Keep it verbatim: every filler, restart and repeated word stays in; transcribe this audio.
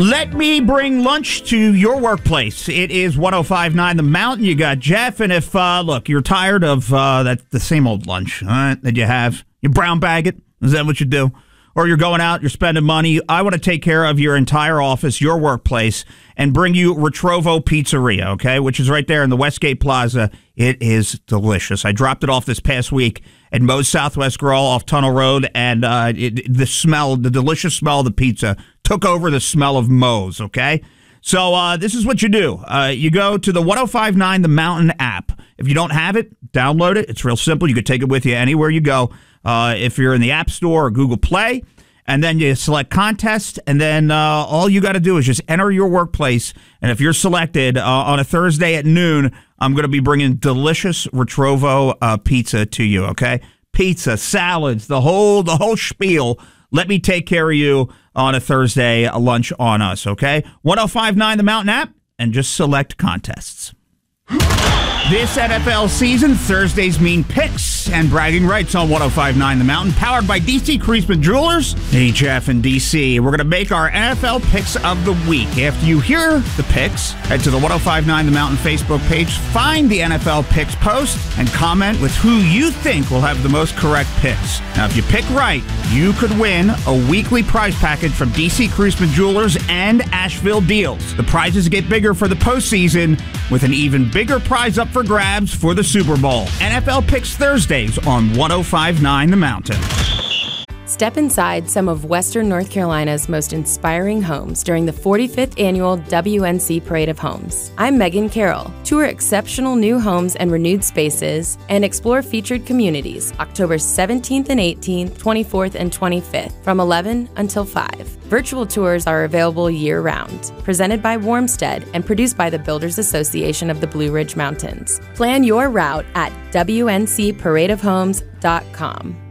Let me bring lunch to your workplace. It is one oh five point nine The Mountain. You got Jeff, and if, uh, look, you're tired of uh, that the same old lunch all right, that you have, you brown bag it. Is that what you do? Or you're going out, you're spending money. I want to take care of your entire office, your workplace, and bring you Ritrovo Pizzeria, okay, which is right there in the Westgate Plaza. It is delicious. I dropped it off this past week at Moe's Southwest Grill off Tunnel Road, and uh, it, the smell, the delicious smell of the pizza took over the smell of Moe's, okay? So uh, this is what you do. Uh, you go to the one oh five point nine The Mountain app. If you don't have it, download it. It's real simple. You can take it with you anywhere you go. Uh, if you're in the App Store or Google Play, and then you select contest, and then uh, all you got to do is just enter your workplace. And if you're selected uh, on a Thursday at noon, I'm going to be bringing delicious Ritrovo uh, pizza to you. Okay, pizza, salads, the whole the whole spiel. Let me take care of you on a Thursday a lunch on us. Okay, one oh five point nine The Mountain app, and just select contests. This N F L season, Thursdays mean picks and bragging rights on one oh five point nine The Mountain, powered by D C Creasman Jewelers, H F and D C. We're going to make our N F L picks of the week. After you hear the picks, head to the one oh five point nine The Mountain Facebook page, find the N F L picks post, and comment with who you think will have the most correct picks. Now, if you pick right, you could win a weekly prize package from D C Creasman Jewelers and Asheville Deals. The prizes get bigger for the postseason, with an even bigger prize up for grabs for the Super Bowl. N F L Picks Thursdays on one oh five point nine The Mountain. Step inside some of Western North Carolina's most inspiring homes during the forty-fifth Annual W N C Parade of Homes. I'm Megan Carroll. Tour exceptional new homes and renewed spaces, and explore featured communities October seventeenth and eighteenth, twenty-fourth and twenty-fifth from eleven until five. Virtual tours are available year-round. Presented by Warmstead and produced by the Builders Association of the Blue Ridge Mountains. Plan your route at W N C parade of homes dot com.